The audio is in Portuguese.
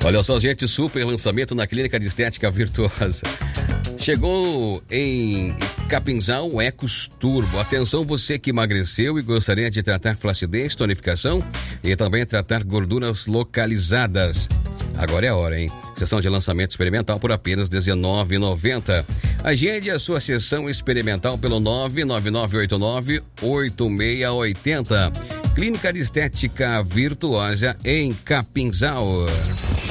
Olha só, gente, super lançamento na Clínica de Estética Virtuosa. Chegou em Capinzal o Ecos Turbo. Atenção, você que emagreceu e gostaria de tratar flacidez, tonificação e também tratar gorduras localizadas. Agora é a hora, hein? Sessão de lançamento experimental por apenas R$19,90. Agende a sua sessão experimental pelo 99989-8680. Clínica de Estética Virtuosa em Capinzal.